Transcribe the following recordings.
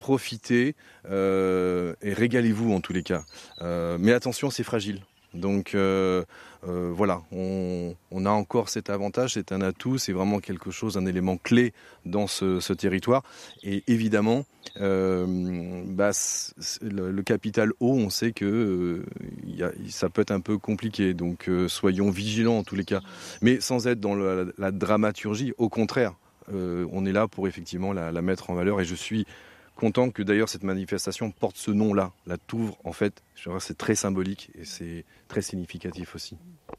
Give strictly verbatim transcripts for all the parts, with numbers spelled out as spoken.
profitez euh, et régalez-vous en tous les cas. Euh, mais attention, c'est fragile. Donc euh, euh, voilà, on, on a encore cet avantage, c'est un atout, c'est vraiment quelque chose, un élément clé dans ce, ce territoire. Et évidemment, euh, bah, le, le capital eau, on sait que euh, y a, ça peut être un peu compliqué. Donc euh, soyons vigilants en tous les cas, mais sans être dans la, la dramaturgie. Au contraire, euh, on est là pour effectivement la, la mettre en valeur. Et je suis content que d'ailleurs cette manifestation porte ce nom-là, la Touvre. En fait, je dirais, c'est très symbolique et c'est très significatif aussi.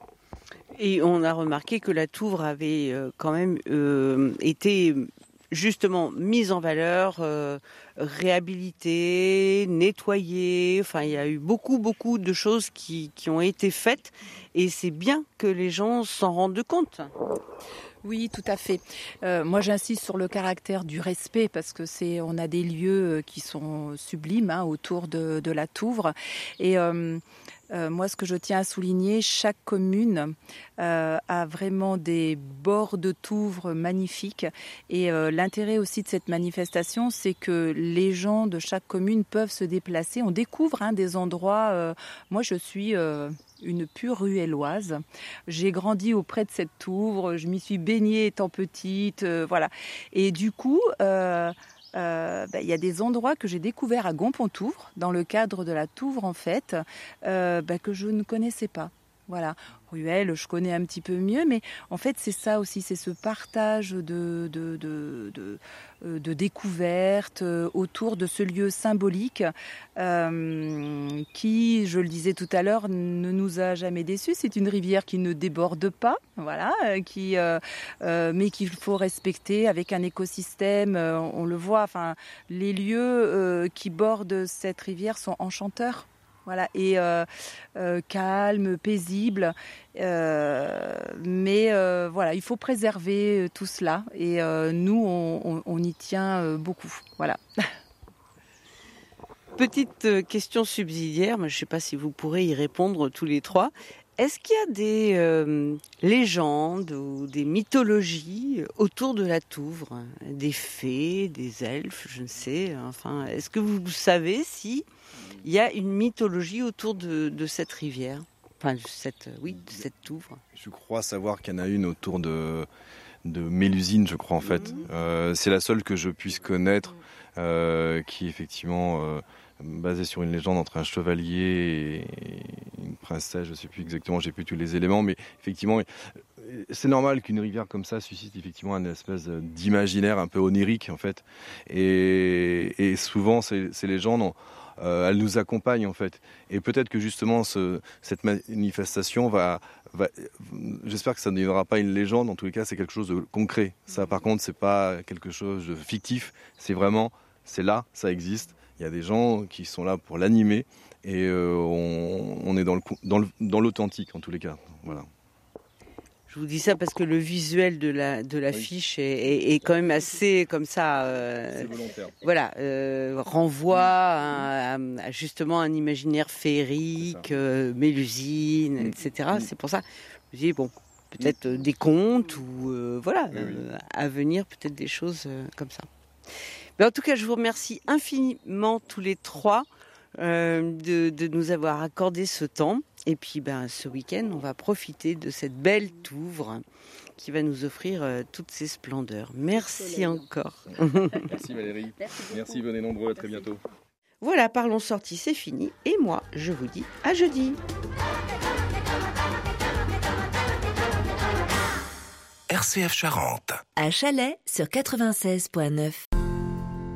Et on a remarqué que la Touvre avait euh, quand même euh, été justement mise en valeur, euh, réhabilitée, nettoyée. Enfin, il y a eu beaucoup, beaucoup de choses qui, qui ont été faites et c'est bien que les gens s'en rendent compte. Oui, tout à fait. Euh, moi, j'insiste sur le caractère du respect parce que c'est, on a des lieux qui sont sublimes hein, autour de, de la Touvre. Et euh, euh, moi, ce que je tiens à souligner, chaque commune euh, a vraiment des bords de Touvre magnifiques. Et euh, l'intérêt aussi de cette manifestation, c'est que les gens de chaque commune peuvent se déplacer. On découvre hein, des endroits. Euh, moi, je suis euh, une pure ruelloise. J'ai grandi auprès de cette Touvre. Je m'y suis baignée étant petite. Euh, voilà. Et du coup. Euh, Euh, bah, y a des endroits que j'ai découverts à Gompontouvre, dans le cadre de la Touvre en fait, euh, bah, que je ne connaissais pas. Voilà, Ruelle, je connais un petit peu mieux, mais en fait c'est ça aussi, c'est ce partage de, de, de, de, de découvertes autour de ce lieu symbolique euh, qui, je le disais tout à l'heure, ne nous a jamais déçus. C'est une rivière qui ne déborde pas, voilà, qui, euh, euh, mais qu'il faut respecter avec un écosystème. Euh, on le voit, enfin, les lieux euh, qui bordent cette rivière sont enchanteurs. Voilà, et euh, euh, calme, paisible, euh, mais euh, voilà, il faut préserver tout cela et euh, nous, on, on, on y tient beaucoup. Voilà. Petite question subsidiaire, mais je ne sais pas si vous pourrez y répondre tous les trois. Est-ce qu'il y a des euh, légendes ou des mythologies autour de la Touvre, des fées, des elfes, je ne sais. Enfin, est-ce que vous savez si il y a une mythologie autour de, de cette rivière, enfin de cette, oui, de cette Touvre? Je crois savoir qu'il y en a une autour de, de Mélusine, je crois en fait. Mmh. Euh, c'est la seule que je puisse connaître, euh, qui est effectivement euh, basée sur une légende entre un chevalier et une princesse. Je ne sais plus exactement, j'ai plus tous les éléments, mais effectivement, c'est normal qu'une rivière comme ça suscite effectivement une espèce d'imaginaire un peu onirique en fait. Et, et souvent, ces, ces légendes ont, Euh, elle nous accompagne en fait, et peut-être que justement ce, cette manifestation va, va, j'espère que ça ne deviendra pas une légende. En tous les cas, c'est quelque chose de concret. Ça, par contre, c'est pas quelque chose de fictif. C'est vraiment, c'est là, ça existe. Il y a des gens qui sont là pour l'animer, et euh, on, on est dans le, dans le, dans l'authentique en tous les cas. Voilà. Je vous dis ça parce que le visuel de la de l'affiche oui. est, est, est quand même assez comme ça. Euh, c'est volontaire. Voilà, euh, renvoie à, à justement un imaginaire féerique, euh, Mélusine, mmh. et cetera. Mmh. C'est pour ça. Je me dis bon, peut-être mmh. des contes ou euh, voilà, oui, oui. Euh, à venir peut-être des choses euh, comme ça. Mais en tout cas, je vous remercie infiniment tous les trois. Euh, de, de nous avoir accordé ce temps. Et puis ben, ce week-end, on va profiter de cette belle Touvre qui va nous offrir euh, toutes ses splendeurs. Merci encore. Merci Valérie. Merci, Merci, venez nombreux, à très bientôt. Voilà, Parlons Sortie, c'est fini. Et moi, je vous dis à jeudi. R C F Charente. À Chalais sur quatre-vingt-seize neuf.